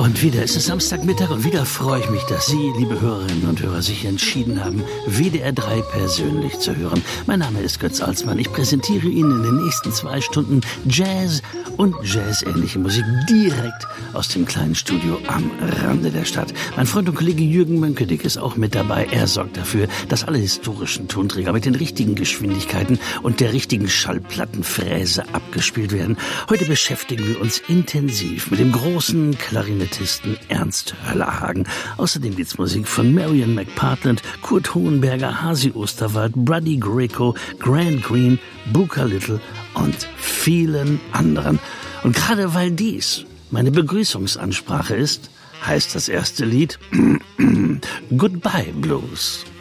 Und wieder ist es Samstagmittag und wieder freue ich mich, dass Sie, liebe Hörerinnen und Hörer, sich entschieden haben, WDR 3 persönlich zu hören. Mein Name ist Götz Alsmann. Ich präsentiere Ihnen in den nächsten 2 Stunden Jazz und jazzähnliche Musik direkt aus dem kleinen Studio am Rande der Stadt. Mein Freund und Kollege Jürgen Mönkedick ist auch mit dabei. Er sorgt dafür, dass alle historischen Tonträger mit den richtigen Geschwindigkeiten und der richtigen Schallplattenfräse abgespielt werden. Heute beschäftigen wir uns intensiv mit dem großen Klarinettisten Ernst Höllerhagen. Außerdem gibt's Musik von Marion McPartland, Kurt Hohenberger, Hasi Osterwald, Buddy Greco, Grant Green, Booker Little und vielen anderen. Und gerade weil dies meine Begrüßungsansprache ist, heißt das erste Lied Goodbye Blues.